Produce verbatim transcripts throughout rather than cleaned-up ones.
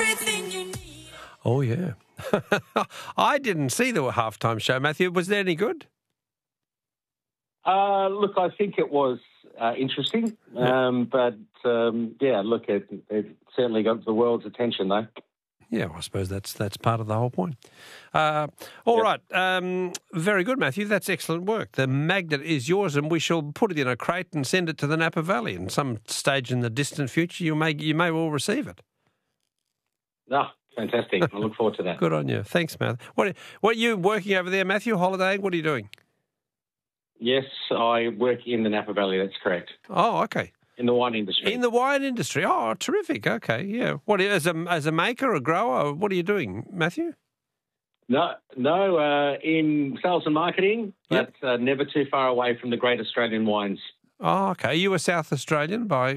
everything you need. Oh, yeah. I didn't see the halftime show, Matthew. Was that any good? Uh, look, I think it was uh, interesting, um, but um, yeah, look, it, it certainly got the world's attention, though. Yeah, well, I suppose that's that's part of the whole point. Uh, all Yep. right. Um, very good, Matthew. That's excellent work. The magnet is yours, and we shall put it in a crate and send it to the Napa Valley. In some stage in the distant future, you may you may well receive it. No, fantastic. I look forward to that. Good on you. Thanks, Matthew. What what are you working over there, Matthew? Holidaying? What are you doing? Yes, I work in the Napa Valley, that's correct, Oh, okay. in the wine industry. In the wine industry. Oh, terrific. Okay, yeah. What as a as a maker, a grower? What are you doing, Matthew? No, no, uh, in sales and marketing, Yep. but uh, never too far away from the great Australian wines. Oh, okay. Are you a South Australian by?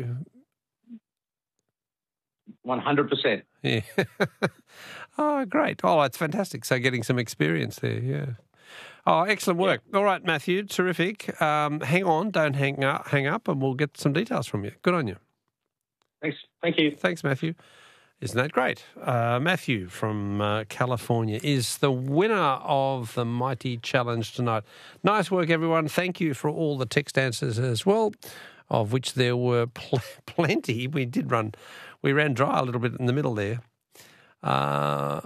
one hundred percent. Yeah. Oh, great. Oh, that's fantastic. So getting some experience there, yeah. Oh, excellent work. All right, Matthew, terrific. Um, hang on, don't hang up, hang up, and we'll get some details from you. Good on you. Thanks. Thank you. Thanks, Matthew. Isn't that great? Uh, Matthew from uh, California is the winner of the Mighty Challenge tonight. Nice work, everyone. Thank you for all the text answers as well, of which there were pl- plenty. We did run, we ran dry a little bit in the middle there. Uh,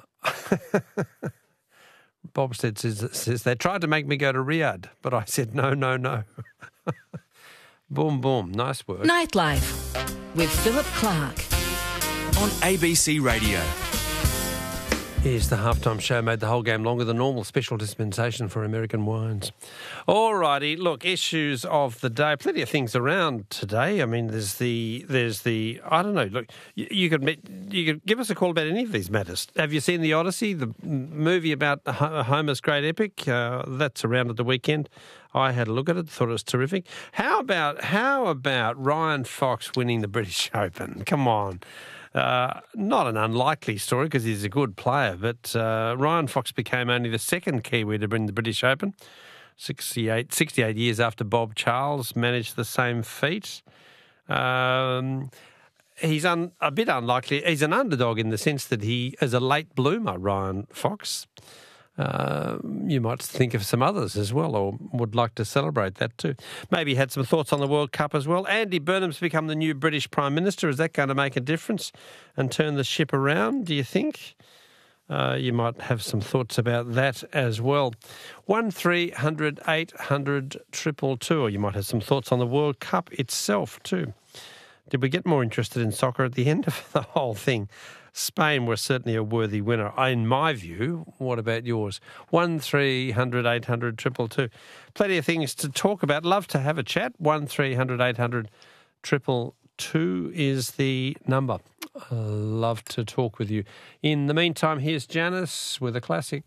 Bob said, says, says, they tried to make me go to Riyadh, but I said, no, no, no. Boom, boom. Nice work. Nightlife with Philip Clark. On A B C Radio. Here's the halftime show made the whole game longer than normal. Special dispensation for American wines. All righty, look, issues of the day. Plenty of things around today. I mean, there's the there's the I don't know. Look, you, you could you could give us a call about any of these matters. Have you seen the Odyssey, the movie about Homer's great epic? Uh, that's around at the weekend. I had a look at it, thought it was terrific. How about how about Ryan Fox winning the British Open? Come on. Uh, not an unlikely story because he's a good player, but uh, Ryan Fox became only the second Kiwi to win the British Open, sixty-eight, sixty-eight years after Bob Charles managed the same feat. Um, he's un, a bit unlikely. He's an underdog in the sense that he is a late bloomer, Ryan Fox. Uh, you might think of some others as well, or would like to celebrate that too. Maybe had some thoughts on the World Cup as well. Andy Burnham's become the new British Prime Minister. Is that going to make a difference and turn the ship around, do you think? Uh, you might have some thoughts about that as well. one three hundred eight hundred two two two, or you might have some thoughts on the World Cup itself too. Did we get more interested in soccer at the end of the whole thing? Spain were certainly a worthy winner, in my view. What about yours? one three hundred eight hundred two two two. Plenty of things to talk about. Love to have a chat. one three hundred eight hundred two two two is the number. I love to talk with you. In the meantime, here's Janice with a classic.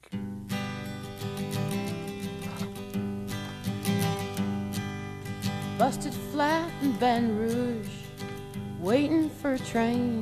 Busted flat in Baton Rouge, waiting for a train.